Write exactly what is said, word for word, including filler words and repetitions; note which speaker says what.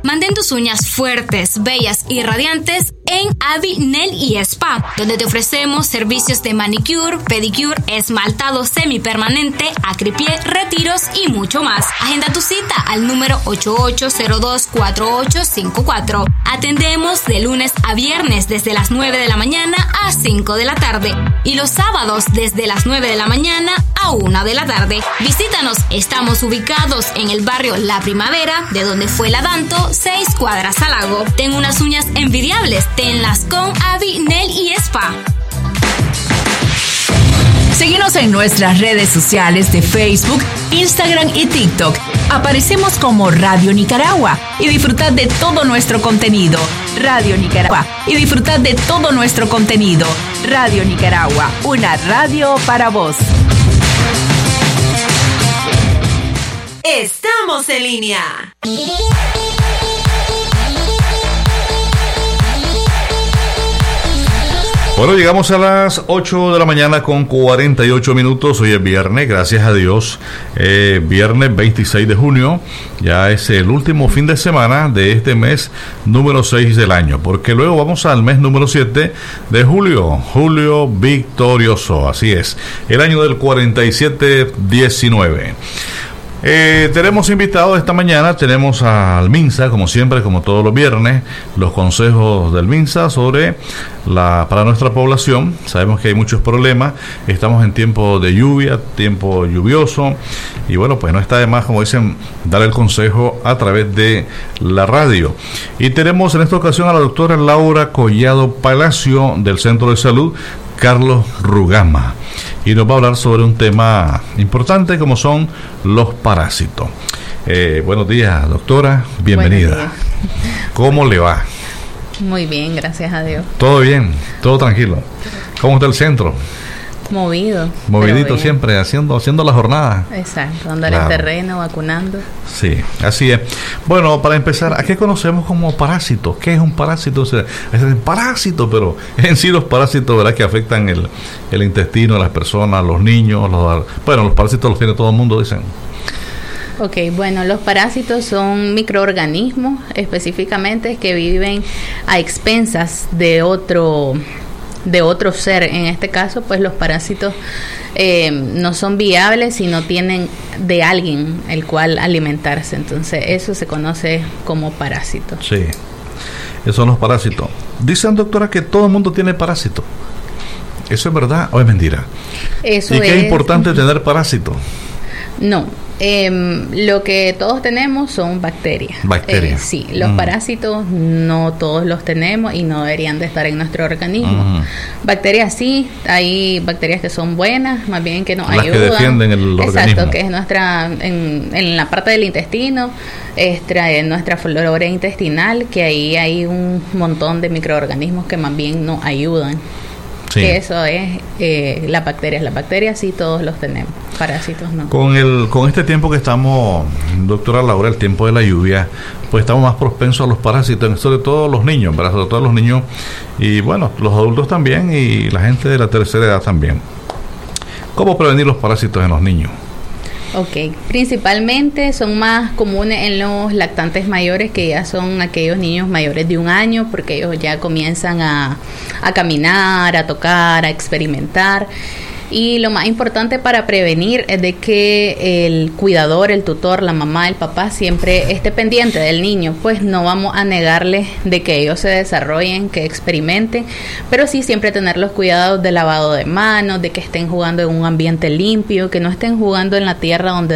Speaker 1: Mantén tus uñas fuertes, bellas y radiantes en Avi Nail y Spa, donde te ofrecemos servicios de manicure, pedicure, esmaltado semipermanente, acripié, retiros y mucho más. Agenda tu cita al número ocho ocho cero dos cuatro ocho cinco cuatro. Atendemos de lunes a viernes desde las nueve de la mañana a cinco de la tarde y los sábados desde las nueve de la mañana a una de la tarde. Visítanos, estamos ubicados en el barrio La Primavera, de donde fue la Danto, seis cuadras al lago. Ten unas uñas envidiables, tenlas con Avi Nail y Spa.
Speaker 2: Síguenos en nuestras redes sociales de Facebook, Instagram y TikTok. Aparecemos como Radio Nicaragua y disfrutad de todo nuestro contenido. Radio Nicaragua y disfrutad de todo nuestro contenido. Radio Nicaragua, una radio para vos.
Speaker 3: Estamos en línea.
Speaker 4: Bueno, llegamos a las ocho de la mañana con cuarenta y ocho minutos. Hoy es viernes, gracias a Dios. Eh, viernes veintiséis de junio. Ya es el último fin de semana de este mes número seis del año. Porque luego vamos al mes número siete de julio. Julio victorioso, así es. El año del cuarenta y siete diecinueve. Eh, tenemos invitados esta mañana, tenemos al MINSA, como siempre, como todos los viernes, los consejos del MINSA sobre la para nuestra población. Sabemos que hay muchos problemas, estamos en tiempo de lluvia, tiempo lluvioso, y bueno, pues no está de más, como dicen, dar el consejo a través de la radio. Y tenemos en esta ocasión a la doctora Laura Collado Palacio, del Centro de Salud Carlos Rugama, y nos va a hablar sobre un tema importante como son los parásitos. Eh, buenos días, doctora, bienvenida.
Speaker 5: Buenos días.
Speaker 4: ¿Cómo le va?
Speaker 5: Muy bien, gracias a Dios.
Speaker 4: ¿Todo bien? ¿Todo tranquilo? ¿Cómo está el centro?
Speaker 5: Movido.
Speaker 4: Movidito siempre, haciendo haciendo la jornada.
Speaker 5: Exacto, andar
Speaker 4: Claro.
Speaker 5: en terreno, vacunando.
Speaker 4: Sí, así es. Bueno, para empezar, ¿a qué conocemos como parásitos? ¿Qué es un parásito? O sea, es un parásito, pero en sí los parásitos, ¿verdad?, que afectan el, el intestino de las personas, los niños, los, bueno, los parásitos los tiene todo el mundo, dicen.
Speaker 5: Ok, bueno, los parásitos son microorganismos específicamente que viven a expensas de otro de otro ser. En este caso, pues los parásitos eh, no son viables si no tienen de alguien el cual alimentarse. Entonces, eso se conoce como parásito.
Speaker 4: Sí, esos son los parásitos. Dicen, doctora, que todo el mundo tiene parásitos. ¿Eso es verdad o es mentira?
Speaker 5: Eso
Speaker 4: ¿Y qué es
Speaker 5: es
Speaker 4: importante tener parásitos?
Speaker 5: No, eh, lo que todos tenemos son bacterias.
Speaker 4: Bacterias.
Speaker 5: Eh, sí, los
Speaker 4: Mm.
Speaker 5: parásitos no todos los tenemos y no deberían de estar en nuestro organismo.
Speaker 4: Mm.
Speaker 5: Bacterias sí, hay bacterias que son buenas, más bien que nos
Speaker 4: Las que
Speaker 5: ayudan.
Speaker 4: defienden el
Speaker 5: Exacto,
Speaker 4: organismo.
Speaker 5: que es nuestra, en, en la parte del intestino, extra, en nuestra flora intestinal, que ahí hay un montón de microorganismos que más bien nos ayudan.
Speaker 4: Sí.
Speaker 5: Que eso es eh, las bacterias. Las bacterias sí todos los tenemos, parásitos no.
Speaker 4: Con el con este tiempo que estamos, doctora Laura, el tiempo de la lluvia, pues estamos más propensos a los parásitos, sobre todo los niños, ¿verdad? Sobre todo los niños y bueno, los adultos también y la gente de la tercera edad también. ¿Cómo prevenir los parásitos en los niños?
Speaker 5: Ok, principalmente son más comunes en los lactantes mayores, que ya son aquellos niños mayores de un año, porque ellos ya comienzan a, a caminar, a tocar, a experimentar. Y lo más importante para prevenir es de que el cuidador, el tutor, la mamá, el papá siempre esté pendiente del niño, pues no vamos a negarles de que ellos se desarrollen, que experimenten, pero sí siempre tener los cuidados de lavado de manos, de que estén jugando en un ambiente limpio, que no estén jugando en la tierra donde